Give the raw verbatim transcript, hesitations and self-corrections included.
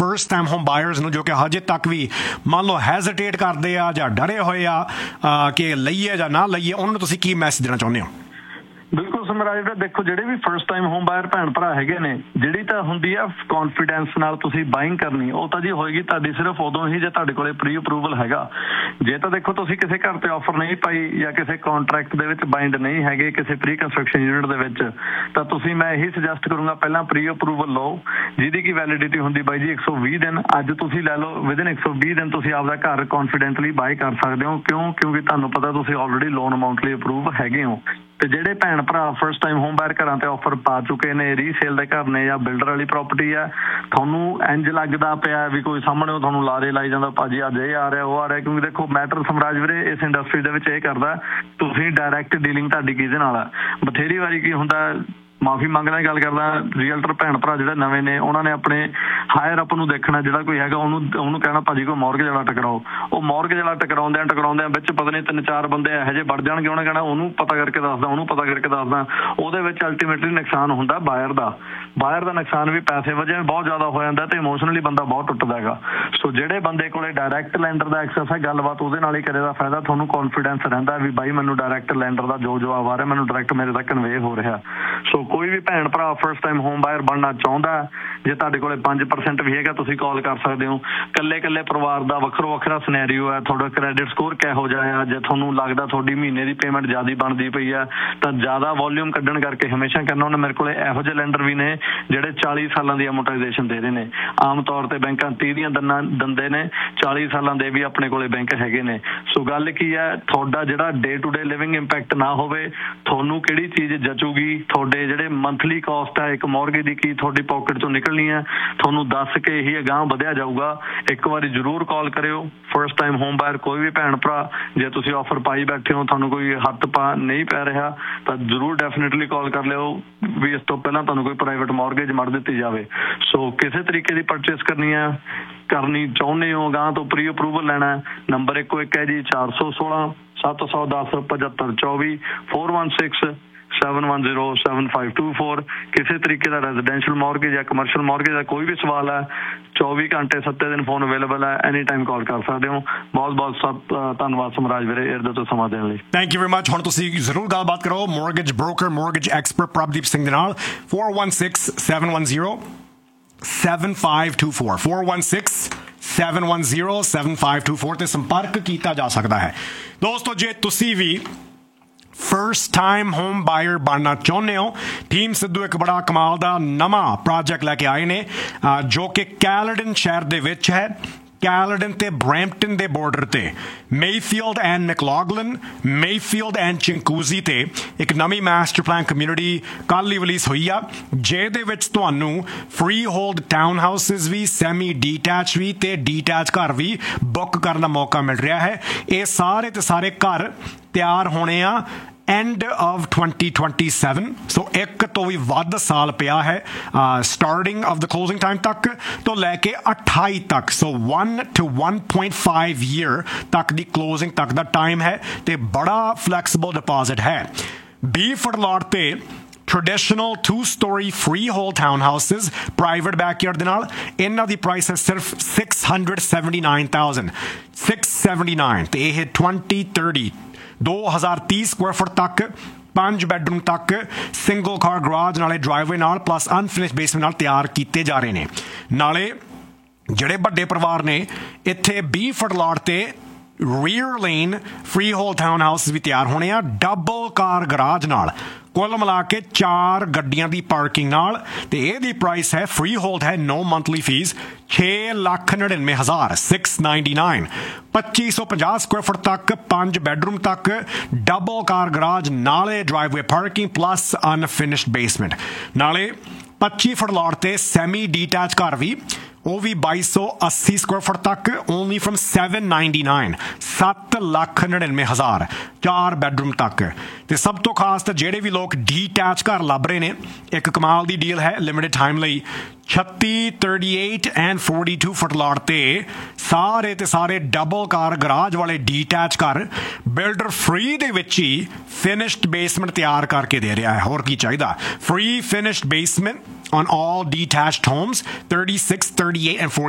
First time home buyers ਨੂੰ ਜੋ ਕਿ ਹਜੇ ਤੱਕ ਵੀ ਮੰਨ ਲਓ ਹੈਜ਼ਿਟੇਟ ਕਰਦੇ ਆ ਜਾਂ ਡਰੇ ਹੋਏ ਆ ਕਿ ਲਈਏ ਜਾਂ ਨਾ ਲਈਏ, ਉਹਨਾਂ ਨੂੰ ਤੁਸੀਂ ਕੀ ਮੈਸੇਜ ਦੇਣਾ ਚਾਹੁੰਦੇ ਹੋ? ਬਿਲਕੁਲ ਸਮਰਾਜ, ਦੇਖੋ ਜਿਹੜੇ ਵੀ ਫਸਟ ਟਾਈਮ ਹੋਮ ਬਾਇਰ ਭੈਣ ਭਰਾ ਹੈਗੇ ਨੇ, ਜਿਹੜੀ ਤਾਂ ਹੁੰਦੀ ਆ ਕੌਨਫੀਡੈਂਸ ਨਾਲ ਤੁਸੀਂ ਬਾਇੰਗ ਕਰਨੀ, ਉਹ ਤਾਂ ਜੀ ਹੋਏਗੀ ਤੁਹਾਡੀ ਸਿਰਫ ਉਦੋਂ ਹੀ ਜੇ ਤੁਹਾਡੇ ਕੋਲੇ ਪ੍ਰੀ ਅਪਰੂਵਲ ਹੈਗਾ। ਜੇ ਤਾਂ ਦੇਖੋ ਤੁਸੀਂ ਕਿਸੇ ਘਰ ਤੇ ਆਫਰ ਨਹੀਂ ਪਾਈ ਜਾਂ ਕਿਸੇ ਕੌਂਟਰੈਕਟ ਦੇ ਵਿੱਚ ਬਾਇੰਡ ਨਹੀਂ ਹੈਗੇ ਕਿਸੇ ਪ੍ਰੀ ਕੰਸਟਰਕਸ਼ਨ ਯੂਨਿਟ ਦੇ ਵਿੱਚ, ਤਾਂ ਤੁਸੀਂ ਮੈਂ ਇਹੀ ਸੁਜੈਸਟ ਕਰੂੰਗਾ ਪਹਿਲਾਂ ਪ੍ਰੀ ਅਪਰੂਵਲ ਲਓ, ਜਿਹਦੀ ਕੀ ਵੈਲਿਡਿਟੀ ਹੁੰਦੀ ਬਾਈ ਜੀ ਇੱਕ ਸੌ ਵੀਹ ਦਿਨ। ਅੱਜ ਤੁਸੀਂ ਲੈ ਲਓ, ਵਿਦਿਨ ਇੱਕ ਸੌ ਵੀਹ ਦਿਨ ਤੁਸੀਂ ਆਪਦਾ ਘਰ ਕੌਨਫੀਡੈਂਟਲੀ ਬਾਏ ਕਰ ਸਕਦੇ ਹੋ। ਕਿਉਂ? ਕਿਉਂਕਿ ਤੁਹਾਨੂੰ ਪਤਾ ਤੁਸੀਂ ਆਲਰੇਡੀ ਲੋਨ ਅਮਾਊਂਟ ਲਈ ਅਪਰੂਵ ਹੈਗੇ ਹੋ। ਤੇ ਜਿਹੜੇ ਭੈਣ ਭਰਾ ਫਸਟ ਟਾਈਮ ਹੋਮ ਬਾਇਰ ਘਰਾਂ ਤੇ ਆਫਰ ਪਾ ਚੁੱਕੇ ਨੇ, ਰੀਸੇਲ ਦੇ ਘਰ ਨੇ ਜਾਂ ਬਿਲਡਰ ਵਾਲੀ ਪ੍ਰਾਪਰਟੀ ਆ, ਤੁਹਾਨੂੰ ਇੰਜ ਲੱਗਦਾ ਪਿਆ ਵੀ ਕੋਈ ਸਾਹਮਣੇ ਤੁਹਾਨੂੰ ਲਾਰੇ ਲਾਈ ਜਾਂਦਾ, ਭਾਜੀ ਅੱਜ ਇਹ ਆ ਰਿਹਾ ਉਹ ਆ ਰਿਹਾ। ਕਿਉਂਕਿ ਦੇਖੋ ਮੈਟਰ ਸਮਰਾਜ ਵੀਰੇ ਇਸ ਇੰਡਸਟਰੀ ਦੇ ਵਿੱਚ ਇਹ ਕਰਦਾ, ਤੁਸੀਂ ਡਾਇਰੈਕਟ ਡੀਲਿੰਗ ਤੁਹਾਡੀ ਕਿਹਦੇ ਨਾਲ ਆ। ਬਥੇਰੀ ਵਾਰੀ ਕੀ ਹੁੰਦਾ, ਮਾਫੀ ਮੰਗਦਾ ਗੱਲ ਕਰਦਾ, ਰੀਅਲਟਰ ਭੈਣ ਭਰਾ ਜਿਹੜੇ ਨਵੇਂ ਨੇ ਉਹਨਾਂ ਨੇ ਆਪਣੇ ਹਾਇਰ ਅਪ ਨੂੰ ਦੇਖਣਾ, ਜਿਹੜਾ ਕੋਈ ਹੈਗਾ ਉਹਨੂੰ ਉਹਨੂੰ ਕਹਿਣਾ ਭਾਜੀ ਕੋਈ ਮੌਰਗੇਜ ਵਾਲਾ ਟਕਰਾਓ। ਉਹ ਮੌਰਗੇਜ ਵਾਲਾ ਟਕਰਾਉਂਦਿਆਂ ਟਕਰਾਉਂਦਿਆਂ ਵਿੱਚ ਪਤਾ ਨਹੀਂ ਤਿੰਨ ਚਾਰ ਬੰਦੇ ਇਹੋ ਜਿਹੇ ਵੜ ਜਾਣਗੇ, ਉਹਨੇ ਕਹਿਣਾ ਉਹਨੂੰ ਪਤਾ ਕਰਕੇ ਦੱਸਦਾ ਉਹਨੂੰ ਪਤਾ ਕਰਕੇ ਦੱਸਦਾ। ਉਹਦੇ ਵਿੱਚ ਅਲਟੀਮੇਟਲੀ ਨੁਕਸਾਨ ਹੁੰਦਾ ਬਾਇਰ ਦਾ। ਬਾਇਰ ਦਾ ਨੁਕਸਾਨ ਵੀ ਪੈਸੇ ਵਜੋਂ ਬਹੁਤ ਜ਼ਿਆਦਾ ਹੋ ਜਾਂਦਾ ਤੇ ਇਮੋਸ਼ਨਲੀ ਬੰਦਾ ਬਹੁਤ ਟੁੱਟਦਾ ਹੈਗਾ। ਸੋ ਜਿਹੜੇ ਬੰਦੇ ਕੋਲੇ ਡਾਇਰੈਕਟ ਲੈਂਡਰ ਦਾ ਐਕਸੈਸ ਹੈ, ਗੱਲਬਾਤ ਉਹਦੇ ਨਾਲ ਹੀ ਕਰੇ ਦਾ ਫਾਇਦਾ। ਤੁਹਾਨੂੰ ਕੌਨਫੀਡੈਂਸ ਰਹਿੰਦਾ ਵੀ ਬਾਈ ਮੈਨੂੰ ਡਾਇਰੈਕਟ ਲੈਂਡਰ ਦਾ ਜੋ ਜਵਾਬ ਆ ਰਿਹਾ ਮੈਨੂੰ ਡਾਇਰੈਕਟ ਮੇਰੇ ਤੱਕ ਕਨਵੇ ਹੋ ਰਿਹਾ। ਸੋ ਕੋਈ ਵੀ ਭੈਣ ਭਰਾ ਫਸਟ ਟਾਈਮ ਹੋਮ ਬਾਇਰ ਬਣਨਾ ਚਾਹੁੰਦਾ, ਜੇ ਤੁਹਾਡੇ ਕੋਲੇ ਪੰਜ ਪਰਸੈਂਟ ਵੀ ਹੈਗਾ ਤੁਸੀਂ ਕਾਲ ਕਰ ਸਕਦੇ ਹੋ। ਕੱਲੇ ਕੱਲੇ ਪਰਿਵਾਰ ਦਾ ਵੱਖਰੋ ਵੱਖਰਾ ਸਿਨੈਰੀਓ ਹੈ, ਤੁਹਾਡਾ ਕ੍ਰੈਡਿਟ ਸਕੋਰ ਕਿਹੋ ਜਿਹਾ ਆ। ਜੇ ਤੁਹਾਨੂੰ ਲੱਗਦਾ ਤੁਹਾਡੀ ਮਹੀਨੇ ਦੀ ਪੇਮੈਂਟ ਜ਼ਿਆਦਾ ਬਣਦੀ ਪਈ ਆ ਤਾਂ ਜ਼ਿਆਦਾ ਵੋਲਿਊਮ ਕੱਢਣ ਕਰਕੇ ਹਮੇਸ਼ਾ ਕਰਨਾ ਉਹਨੇ। ਮੇਰੇ ਕੋਲੇ ਇਹੋ ਜਿਹੇ ਲੈਂਡਰ ਵੀ ਨੇ ਜਿਹੜੇ ਚਾਲੀ ਸਾਲਾਂ ਦੀ ਅਮੋਰਟਾਈਜ਼ੇਸ਼ਨ ਦੇ ਰਹੇ ਨੇ। ਆਮ ਤੌਰ ਤੇ ਬੈਂਕਾਂ ਤੀਹ ਦੀਆਂ ਦੰਨਾਂ ਦਿੰਦੇ ਨੇ, ਚਾਲੀ ਸਾਲਾਂ ਦੇ ਵੀ ਆਪਣੇ ਕੋਲੇ ਬੈਂਕ ਹੈਗੇ ਨੇ। ਸੋ ਗੱਲ ਕੀ ਹੈ, ਤੁਹਾਡਾ ਜਿਹੜਾ day to day living impact ਨਾ ਹੋਵੇ, ਤੁਹਾਨੂੰ ਕਿਹੜੀ ਚੀਜ਼ ਜਚੂਗੀ, ਤੁਹਾਡੇ ਜਿਹੜੇ ਮੰਥਲੀ ਕਾਸਟ ਹੈ ਇੱਕ ਮੌਰਗੇਜ ਦੀ ਕੀ ਤੁਹਾਡੀ ਪੋਕਟ ਚੋਂ ਨਿਕਲਣੀ ਹੈ, ਤੁਹਾਨੂੰ ਦੱਸ ਕੇ ਹੀ ਅਗਾਂਹ ਵਧਿਆ ਜਾਊਗਾ। ਇੱਕ ਵਾਰੀ ਜ਼ਰੂਰ ਕਾਲ ਕਰਿਓ ਫਸਟ ਟਾਈਮ ਹੋਮ ਬਾਇਰ ਕੋਈ ਵੀ ਭੈਣ ਭਰਾ। ਜੇ ਤੁਸੀਂ ਆਫਰ ਪਾਈ ਬੈਠੇ ਹੋ, ਤੁਹਾਨੂੰ ਕੋਈ ਹੱਥ ਪਾ ਨਹੀਂ ਪੈ ਰਿਹਾ ਤਾਂ ਜ਼ਰੂਰ ਡੈਫੀਨੇਟਲੀ ਕਾਲ ਕਰ ਲਿਓ ਵੀ ਇਸ ਤੋਂ ਪਹਿਲਾਂ ਤੁਹਾਨੂੰ ਕੋਈ ਪ੍ਰਾਈਵੇਟ ਮੌਰਗੇਜ ਮੜ ਦਿੱਤੀ ਜਾਵੇ। ਸੋ ਕਿਸੇ ਤਰੀਕੇ ਦੀ ਪਰਚੇਸ ਕਰਨੀ ਹੈ ਕਰਨੀ ਚਾਹੁੰਦੇ ਹੋ, ਅਗਾਂਹ ਤੋਂ ਪ੍ਰੀ ਅਪਰੂਵਲ ਲੈਣਾ, ਨੰਬਰ ਇੱਕੋ ਇੱਕ ਹੈ ਜੀ ਚਾਰ ਸੌ ਸੋਲਾਂ ਸੱਤ ਸੌ ਦਸ ਪਝੱਤਰ ਚੌਵੀ four one six seven one zero seven five two four. ਕਿਸੇ ਤਰੀਕੇ ਦਾ ਰੈਜ਼ੀਡੈਂਸ਼ੀਅਲ ਮੌਰਗੇਜ ਜਾਂ ਕਮਰਸ਼ੀਅਲ ਮੌਰਗੇਜ ਦਾ ਕੋਈ ਵੀ ਸਵਾਲ ਹੈ, ਚੌਵੀ ਘੰਟੇ ਸੱਤੇ ਦਿਨ ਫੋਨ ਅਵੇਲੇਬਲ ਹੈ, ਐਨੀ ਟਾਈਮ ਕਾਲ ਕਰ ਸਕਦੇ ਹੋ। ਬਹੁਤ ਬਹੁਤ ਸਭ ਧੰਨਵਾਦ ਸਮਰਾਜ ਵੀਰੇ ਇਹਦੇ ਤੋਂ ਸਮਾਂ ਦੇਣ ਲਈ। Thank you very much. ਹੁਣ ਤੁਸੀਂ ਜ਼ਰੂਰ ਗੱਲਬਾਤ ਕਰੋ mortgage broker mortgage expert Prabhdeep Singh ਦੇ ਨਾਲ। four one six seven one zero seven five two four four one six seven one zero seven five two four ਤੇ ਸੰਪਰਕ ਕੀਤਾ ਜਾ ਸਕਦਾ ਹੈ। ਦੋਸਤੋ, ਜੇ ਤੁਸੀਂ ਵੀ ਫਰਸਟ ਟਾਈਮ ਹੋਮ ਬਾਇਰ ਬਣਨਾ ਚਾਹੁੰਦੇ ਹੋ, ਟੀਮ ਸਿੱਧੂ ਇੱਕ ਬੜਾ ਕਮਾਲ ਦਾ ਨਵਾਂ ਪ੍ਰੋਜੈਕਟ ਲੈ ਕੇ ਆਏ ਨੇ ਜੋ ਕਿ ਕੈਲਡਨ ਸ਼ਹਿਰ ਦੇ ਵਿੱਚ ਹੈ। ਕੈਲਡਨ ਤੇ ਬਰੈਂਪਟਨ ਦੇ ਬਾਰਡਰ ਤੇ ਮੇਫੀਲਡ ਐਂਡ ਮੈਕਲੌਗਲਨ, ਮੇਫੀਲਡ ਐਂਡ ਚਿੰਕੂਜ਼ੀ ਤੇ ਇੱਕ ਨਵੀਂ ਮਾਸਟਰ ਪਲਾਨ ਕਮਿਊਨਿਟੀ ਕੱਲ੍ਹ ਹੀ ਰਿਲੀਜ਼ ਹੋਈ ਆ, ਜਿਹਦੇ ਵਿੱਚ ਤੁਹਾਨੂੰ ਫਰੀ ਹੋਲਡ ਟਾਊਨ ਹਾਊਸਿਸ ਵੀ, ਸੈਮੀ ਡੀਟੈਚ ਵੀ ਤੇ ਡੀਟੈਚ ਘਰ ਵੀ ਬੁੱਕ ਕਰਨ ਦਾ ਮੌਕਾ ਮਿਲ ਰਿਹਾ ਹੈ। ਇਹ ਸਾਰੇ ਤੇ ਸਾਰੇ ਘਰ ਤਿਆਰ ਹੋਣੇ ਆ ਐਂਡ ਆਫ twenty twenty-seven। ਸੋ ਇੱਕ ਤੋਂ ਵੀ ਵੱਧ ਸਾਲ ਪਿਆ ਹੈ starting of the closing time ਤੱਕ ਤੋਂ ਲੈ ਕੇ ਅਠਾਈ ਤੱਕ। ਸੋ one to one point five year ਤੱਕ ਦੀ ਕਲੋਜ਼ਿੰਗ ਤੱਕ ਦਾ ਟਾਈਮ ਹੈ ਤੇ ਬੜਾ ਫਲੈਕਸੀਬਲ ਡਿਪੋਜ਼ਿਟ ਹੈ। ਵੀਹ ਫੁੱਟ ਲਾਟ ਤੇ traditional two-story freehold townhouses, private backyard ਦੇ ਨਾਲ, ਇਹਨਾਂ ਦੀ ਪ੍ਰਾਈਸ ਹੈ ਸਿਰਫ six hundred seventy-nine thousand six seventy-nine ਤੇ ਇਹ twenty thirty ਦੋ ਹਜ਼ਾਰ ਤੀਹ ਸਕੁਆਇਰ ਫੁੱਟ ਤੱਕ, ਪੰਜ ਬੈਡਰੂਮ ਤੱਕ, ਸਿੰਗਲ ਕਾਰ ਗਰਾਜ ਨਾਲੇ ਡਰਾਈਵੇ ਨਾਲ ਪਲੱਸ ਅਨਫਿਨਿਸ਼ਡ ਬੇਸਮੈਂਟ ਨਾਲ ਤਿਆਰ ਕੀਤੇ ਜਾ ਰਹੇ ਨੇ। ਨਾਲੇ ਜਿਹੜੇ ਵੱਡੇ ਪਰਿਵਾਰ ਨੇ ਇੱਥੇ ਵੀਹ ਫੁੱਟ ਲਾਟ ਤੇ rear lane free hole town house ਵੀ ਤਿਆਰ ਹੋਣੇ ਆ, ਡਬਲ ਕਾਰ ਗਰਾਜ ਨਾਲ, ਕੁੱਲ ਮਿਲਾ ਕੇ ਚਾਰ ਗੱਡੀਆਂ ਦੀ ਪਾਰਕਿੰਗ ਨਾਲ। ਤੇ ਇਹਦੀ ਪ੍ਰਾਈਸ ਹੈ ਫਰੀ ਹੋਲਡ ਹੈ, ਨੋ ਮੰਥਲੀ ਫੀਸ, ਛੇ ਲੱਖ ਨੜਿਨਵੇਂ ਹਜ਼ਾਰ ਸਿਕਸ ਨਾਈਨਟੀ ਨਾਈਨ ਪੱਚੀ ਸੌ ਪੰਜਾਹ ਸਕੁਆਇਰ ਫੁੱਟ ਤੱਕ, ਪੰਜ ਬੈਡਰੂਮ ਤੱਕ, ਡਬਲ ਕਾਰ ਗਰਾਜ ਨਾਲੇ ਡਰਾਈਵਵੇ ਪਾਰਕਿੰਗ ਪਲੱਸ ਅਨਫਿਨਿਸ਼ਡ ਬੇਸਮੈਂਟ। ਨਾਲੇ ਪੱਚੀ ਫੁੱਟ ਲਾਟ ਤੇ ਸੈਮੀ ਡੀਟੈਚ ਘਰ ਵੀ, ਉਹ ਵੀ ਬਾਈ ਸੌ ਅੱਸੀ ਸਕੁਆਇਰ ਫੁੱਟ ਤੱਕ, ਓਨਲੀ ਫਰਮ seven ninety-nine ਸੱਤ ਲੱਖ ਨੜਿਨਵੇਂ ਹਜ਼ਾਰ ਚਾਰ ਬੈਡਰੂਮ ਤੱਕ। ਤੇ ਸਭ ਤੋਂ ਖਾਸ ਤਾਂ ਜਿਹੜੇ ਵੀ ਲੋਕ ਡੀਟੈਚ ਘਰ ਲੱਭ ਰਹੇ ਨੇ, ਇੱਕ ਕਮਾਲ ਦੀ ਡੀਲ ਹੈ ਲਿਮਿਟਡ ਟਾਈਮ ਲਈ। ਛੱਤੀ thirty-eight ਐਂਡ forty-two ਫੁੱਟ ਲਾਟ ਤੇ ਸਾਰੇ ਤੇ ਸਾਰੇ ਡਬਲ ਕਾਰ ਗਰਾਜ ਵਾਲੇ ਡੀਟੈਚ ਘਰ ਬਿਲਡਰ ਫ੍ਰੀ ਦੇ ਵਿੱਚ ਹੀ ਫਿਨਿਸ਼ਡ ਬੇਸਮੈਂਟ ਤਿਆਰ ਕਰਕੇ ਦੇ ਰਿਹਾ ਹੈ। ਹੋਰ ਕੀ ਚਾਹੀਦਾ? Free finished basement on all detached homes thirty-six, thirty-eight and forty